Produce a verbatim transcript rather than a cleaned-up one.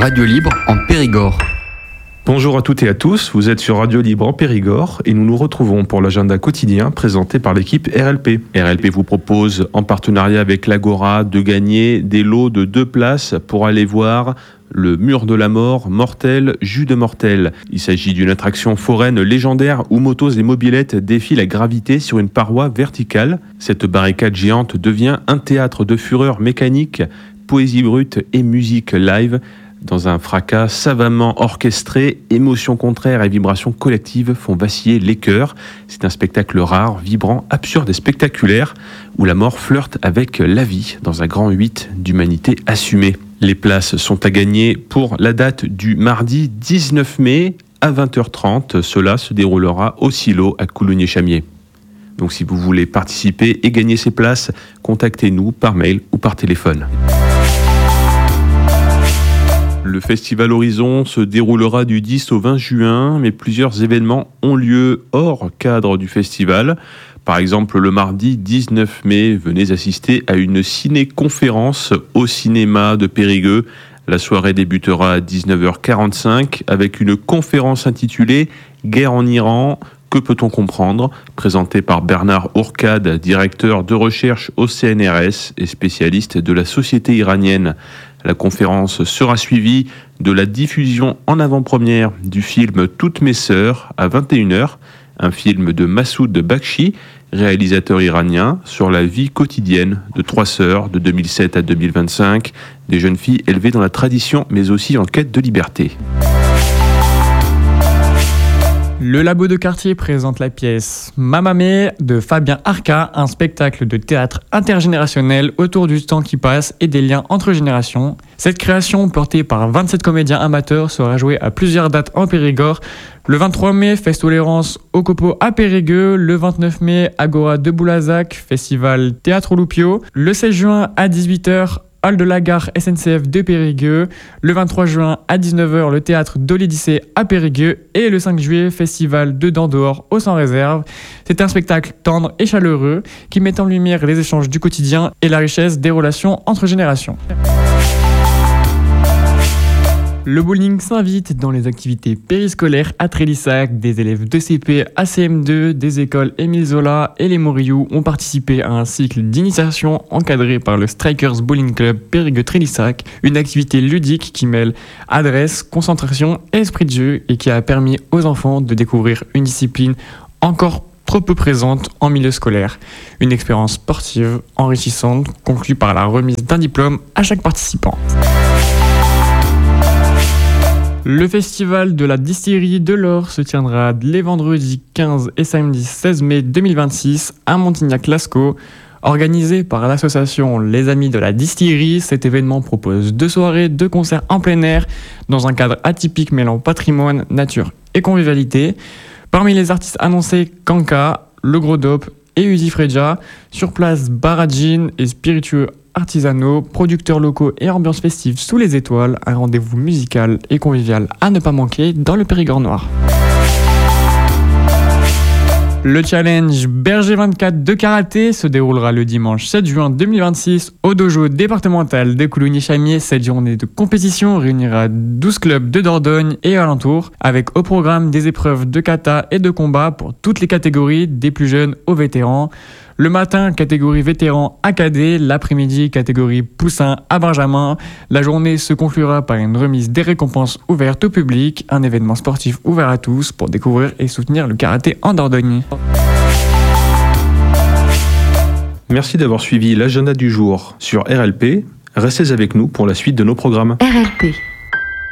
Radio Libre en Périgord. Bonjour à toutes et à tous, vous êtes sur Radio Libre en Périgord et nous nous retrouvons pour l'agenda quotidien présenté par l'équipe R L P. R L P vous propose, en partenariat avec l'Agora, de gagner des lots de deux places pour aller voir le Mur de la Mort, Mortel, Jus de Mortel. Il s'agit d'une attraction foraine légendaire où motos et mobylettes défient la gravité sur une paroi verticale. Cette barricade géante devient un théâtre de fureur mécanique, poésie brute et musique live. Dans un fracas savamment orchestré, émotions contraires et vibrations collectives font vaciller les cœurs. C'est un spectacle rare, vibrant, absurde et spectaculaire, où la mort flirte avec la vie, dans un grand huit d'humanité assumée. Les places sont à gagner pour la date du mardi dix-neuf mai à vingt heures trente. Cela se déroulera au Silo à Coulogné-Chamiers. Donc si vous voulez participer et gagner ces places, contactez-nous par mail ou par téléphone. Le Festival Horizon se déroulera du dix au vingt juin, mais plusieurs événements ont lieu hors cadre du festival. Par exemple, le mardi dix-neuf mai, venez assister à une ciné-conférence au cinéma de Périgueux. La soirée débutera à dix-neuf heures quarante-cinq avec une conférence intitulée « Guerre en Iran, que peut-on comprendre ?» présentée par Bernard Ourcade, directeur de recherche au C N R S et spécialiste de la société iranienne. La conférence sera suivie de la diffusion en avant-première du film « Toutes mes sœurs » à vingt et une heures, un film de Massoud Bakshi, réalisateur iranien, sur la vie quotidienne de trois sœurs de deux mille sept à deux mille vingt-cinq, des jeunes filles élevées dans la tradition mais aussi en quête de liberté. Le Labo de quartier présente la pièce Mamamé de Fabien Arca, un spectacle de théâtre intergénérationnel autour du temps qui passe et des liens entre générations. Cette création, portée par vingt-sept comédiens amateurs, sera jouée à plusieurs dates en Périgord. Le vingt-trois mai, Fest Tolérance au Copo à Périgueux. Le vingt-neuf mai, Agora de Boulazac, Festival Théâtre Loupio. Le seize juin à dix-huit heures, Hall de la gare S N C F de Périgueux. Le vingt-trois juin à dix-neuf heures, le théâtre de l'Odyssée à Périgueux. Et le cinq juillet, festival Dedans Dehors au Sans Réserve. C'est un spectacle tendre et chaleureux qui met en lumière les échanges du quotidien et la richesse des relations entre générations. Le bowling s'invite dans les activités périscolaires à Trélissac. Des élèves de C P à C M deux, des écoles Émile Zola et les Moriou ont participé à un cycle d'initiation encadré par le Strikers Bowling Club Périgueux-Trélissac, une activité ludique qui mêle adresse, concentration et esprit de jeu et qui a permis aux enfants de découvrir une discipline encore trop peu présente en milieu scolaire. Une expérience sportive enrichissante conclue par la remise d'un diplôme à chaque participant. Le festival de la distillerie de l'Or se tiendra les vendredis quinze et samedi seize mai deux mille vingt-six à Montignac-Lascaux. Organisé par l'association Les Amis de la Distillerie, cet événement propose deux soirées de concerts en plein air dans un cadre atypique mêlant patrimoine, nature et convivialité. Parmi les artistes annoncés, Kanka, Le Gros Dope et Uzi Freja. Sur place, bar à gin et spiritueux artisanaux, producteurs locaux et ambiance festive sous les étoiles, un rendez-vous musical et convivial à ne pas manquer dans le Périgord noir. Le challenge Berger vingt-quatre de karaté se déroulera le dimanche sept juin deux mille vingt-six au dojo départemental de Coulogné-Chamiers. Cette journée de compétition réunira douze clubs de Dordogne et alentours, avec au programme des épreuves de kata et de combat pour toutes les catégories, des plus jeunes aux vétérans. Le matin, catégorie vétéran à cadet, l'après-midi, catégorie poussin à benjamin. La journée se conclura par une remise des récompenses ouvertes au public, un événement sportif ouvert à tous pour découvrir et soutenir le karaté en Dordogne. Merci d'avoir suivi l'agenda du jour sur R L P. Restez avec nous pour la suite de nos programmes. R L P.